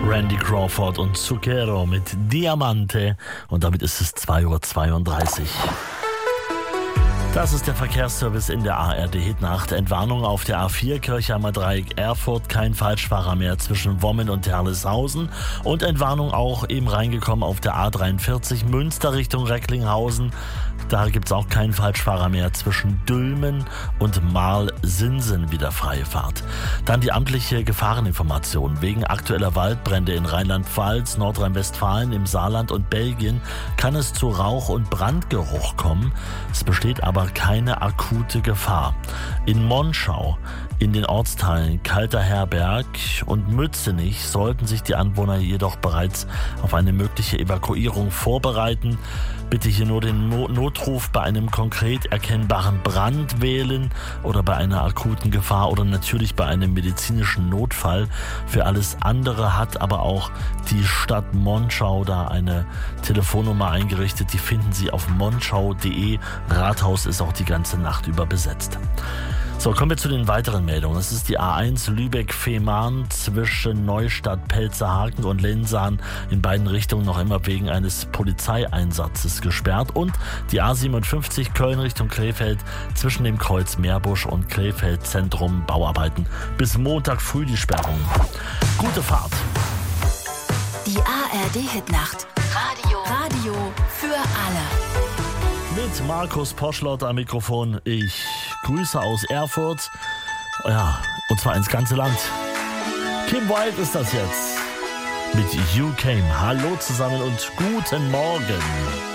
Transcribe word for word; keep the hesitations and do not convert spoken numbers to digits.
Randy Crawford und Zucchero mit Diamante. Und damit ist es zwei Uhr zweiunddreißig. Das ist der Verkehrsservice in der A R D Hitnacht. Entwarnung auf der A vier Kirchheimer Dreieck Erfurt, kein Falschfahrer mehr zwischen Wommen und Herleshausen. Und Entwarnung auch eben reingekommen auf der A dreiundvierzig Münster Richtung Recklinghausen. Da gibt es auch keinen Falschfahrer mehr zwischen Dülmen und Marl-Sinsen, wieder freie Fahrt. Dann die amtliche Gefahreninformation. Wegen aktueller Waldbrände in Rheinland-Pfalz, Nordrhein-Westfalen, im Saarland und Belgien kann es zu Rauch- und Brandgeruch kommen. Es besteht aber keine akute Gefahr. In Monschau, in den Ortsteilen Kalterherberg und Mützenich sollten sich die Anwohner jedoch bereits auf eine mögliche Evakuierung vorbereiten. Bitte hier nur den Notruf bei einem konkret erkennbaren Brand wählen oder bei einer akuten Gefahr oder natürlich bei einem medizinischen Notfall. Für alles andere hat aber auch die Stadt Monschau da eine Telefonnummer eingerichtet. Die finden Sie auf monschau punkt de. Rathaus ist auch die ganze Nacht über besetzt. So, kommen wir zu den weiteren Meldungen. Das ist die A eins Lübeck-Fehmarn zwischen Neustadt, Pelzerhaken und Lensahn in beiden Richtungen noch immer wegen eines Polizeieinsatzes gesperrt. Und die A siebenundfünfzig Köln Richtung Krefeld zwischen dem Kreuz Meerbusch und Krefeld Zentrum Bauarbeiten. Bis Montag früh die Sperrung. Gute Fahrt. Die A R D Hitnacht. Radio. Radio für alle. Mit Markus Poschlott am Mikrofon. Ich grüße aus Erfurt. Ja, und zwar ins ganze Land. Kim Wilde ist das jetzt. Mit You Came. Hallo zusammen und guten Morgen.